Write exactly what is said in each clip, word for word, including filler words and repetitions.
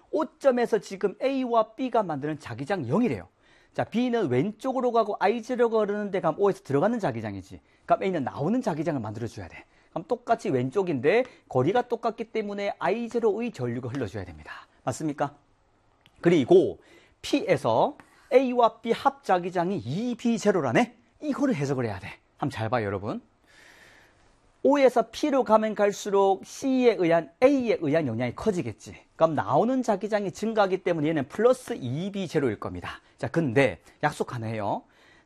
오점에서 지금 A와 B가 만드는 자기장 영이래요. 자, B는 왼쪽으로 가고 아이제로가 흐르는데 그럼 O에서 들어가는 자기장이지. 그럼 A는 나오는 자기장을 만들어줘야 돼. 그럼 똑같이 왼쪽인데 거리가 똑같기 때문에 아이제로의 전류가 흘러줘야 됩니다. 맞습니까? 그리고 P에서 A와 B 합자기장이 이 비 제로라네? 이거를 해석을 해야 돼. 한번 잘 봐요, 여러분. O에서 P로 가면 갈수록 C에 의한 A에 의한 영향이 커지겠지. 그럼 나오는 자기장이 증가하기 때문에 얘는 플러스 이 비 제로일 겁니다. 자, 근데 약속 하나 해요.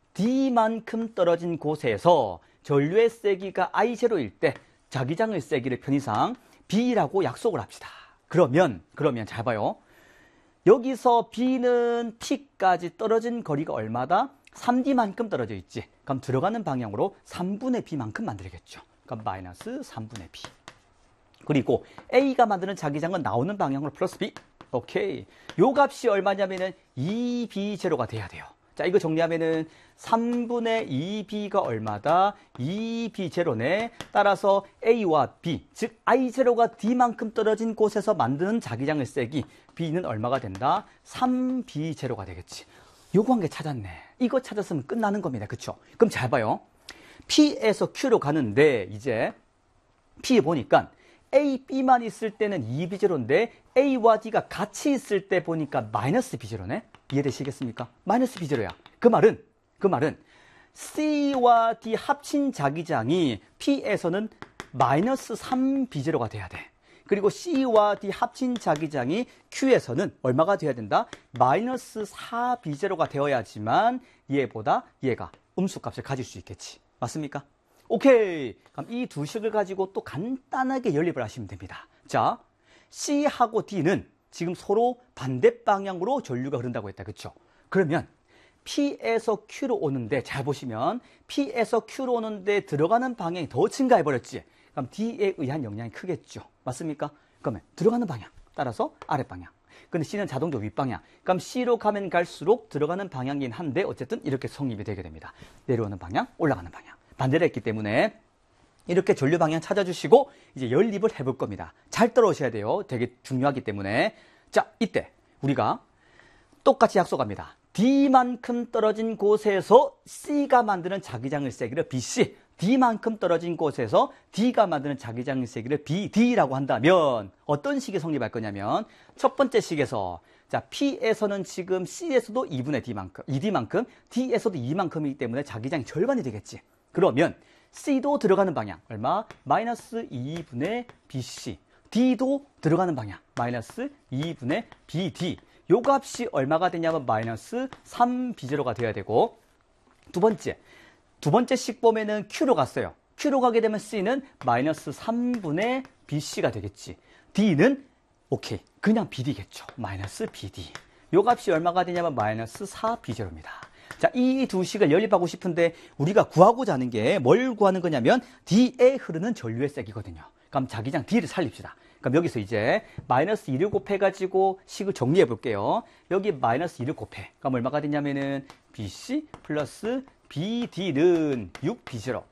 D만큼 떨어진 곳에서 전류의 세기가 아이 제로일 때 자기장의 세기를 편의상 B라고 약속을 합시다. 그러면 그러면 잘 봐요. 여기서 B는 T까지 떨어진 거리가 얼마다? 삼 디만큼 떨어져 있지. 그럼 들어가는 방향으로 삼분의 B만큼 만들겠죠. 그럼 마이너스 삼분의 B. 그리고 A가 만드는 자기장은 나오는 방향으로 플러스 B. 오케이. 요 값이 얼마냐면은 이 비 제로가 돼야 돼요. 자, 이거 정리하면은 삼분의 이 비가 얼마다? 이 비 제로네. 따라서 A와 B, 즉 아이 제로가 D만큼 떨어진 곳에서 만드는 자기장의 세기 B는 얼마가 된다? 삼 비 제로가 되겠지. 요 관계 찾았네. 이거 찾았으면 끝나는 겁니다. 그쵸? 그럼 잘 봐요. P에서 Q로 가는데 이제 P 보니까 A, B만 있을 때는 이 비 제로인데 A와 D가 같이 있을 때 보니까 마이너스 비 제로네? 이해되시겠습니까? 마이너스 비 제로야. 그 말은 그 말은 C와 D 합친 자기장이 P에서는 마이너스 삼 비 제로가 돼야 돼. 그리고 C와 D 합친 자기장이 Q에서는 얼마가 돼야 된다? 마이너스 사 비 제로가 되어야지만 얘보다 얘가 음수값을 가질 수 있겠지. 맞습니까? 오케이. 그럼 이 두 식을 가지고 또 간단하게 연립을 하시면 됩니다. 자, C하고 D는 지금 서로 반대 방향으로 전류가 흐른다고 했다. 그렇죠? 그러면 P에서 Q로 오는데 잘 보시면 P에서 Q로 오는데 들어가는 방향이 더 증가해버렸지. 그럼 D에 의한 영향이 크겠죠. 맞습니까? 그러면 들어가는 방향 따라서 아랫방향. 근데 C는 자동적으로 윗방향. 그럼 C로 가면 갈수록 들어가는 방향이긴 한데 어쨌든 이렇게 성립이 되게 됩니다. 내려오는 방향, 올라가는 방향. 반대로 했기 때문에 이렇게 전류 방향 찾아주시고 이제 연립을 해볼 겁니다. 잘 따라오셔야 돼요. 되게 중요하기 때문에. 자, 이때 우리가 똑같이 약속합니다. D만큼 떨어진 곳에서 C가 만드는 자기장의 세기를 비씨, D만큼 떨어진 곳에서 D가 만드는 자기장의 세기를 비디라고 한다면 어떤 식이 성립할 거냐면 첫 번째 식에서 자, P에서는 지금 C에서도 이분의 D만큼, 이 디만큼, D에서도 이만큼이기 때문에 자기장이 절반이 되겠지. 그러면 C도 들어가는 방향 얼마? 마이너스 이분의 비씨. D도 들어가는 방향 마이너스 이분의 비디. 요 값이 얼마가 되냐면 마이너스 삼 비 제로가 돼야 되고, 두 번째 두 번째 식 보면은 Q로 갔어요. Q로 가게 되면 C는 마이너스 삼분의 비씨가 되겠지. D는 오케이 그냥 비디겠죠. 마이너스 비디. 요 값이 얼마가 되냐면 마이너스 사 비 제로입니다. 자, 이 두 식을 연립하고 싶은데 우리가 구하고자 하는 게 뭘 구하는 거냐면 D에 흐르는 전류의 세기거든요. 그럼 자기장 D를 살립시다. 그럼 여기서 이제 마이너스 이를 곱해가지고 식을 정리해 볼게요. 여기 마이너스 이를 곱해. 그럼 얼마가 되냐면은 비씨 플러스 비디는 육 비 제로.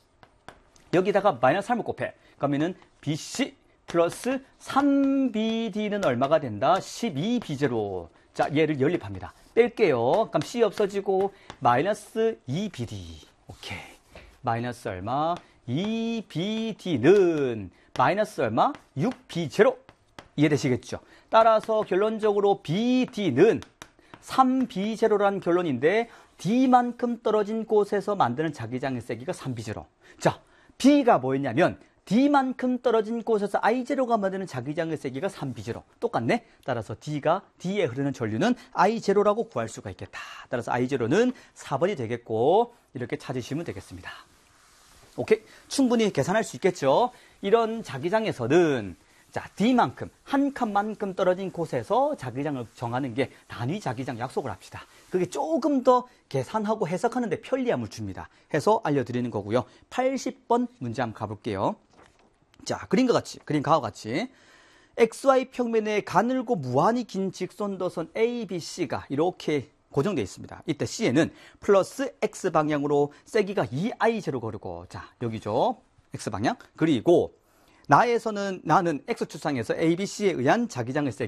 여기다가 마이너스 삼을 곱해. 그러면은 비씨 플러스 삼 비디는 얼마가 된다? 십이 비 제로. 자, 얘를 연립합니다. 뺄게요. 그럼 C 없어지고 마이너스 이 비디. 오케이. 마이너스 얼마? 이 비디는 마이너스 얼마? 육 비 제로. 이해되시겠죠? 따라서 결론적으로 비디는 삼 비 제로라는 결론인데 D만큼 떨어진 곳에서 만드는 자기장의 세기가 삼 비 제로. 자, B가 뭐였냐면 D만큼 떨어진 곳에서 아이 제로가 만드는 자기장의 세기가 삼 비 제로. 똑같네? 따라서 D가, D에 흐르는 전류는 아이 제로라고 구할 수가 있겠다. 따라서 아이 제로는 사 번이 되겠고, 이렇게 찾으시면 되겠습니다. 오케이? 충분히 계산할 수 있겠죠? 이런 자기장에서는 자, D만큼, 한 칸만큼 떨어진 곳에서 자기장을 정하는 게 단위 자기장 약속을 합시다. 그게 조금 더 계산하고 해석하는 데 편리함을 줍니다. 해서 알려드리는 거고요. 팔십 번 문제 한번 가볼게요. 자, 그림과 같이, 그림과 같이 엑스 와이 평면에 가늘고 무한히 긴 직선도선 A, B, C가 이렇게 고정되어 있습니다. 이때 C에는 플러스 X 방향으로 세기가 이 아이 제로 거르고, 자, 여기죠. X 방향. 그리고 나에서는, 나는 X축상에서 A, B, C에 의한 자기장의 세기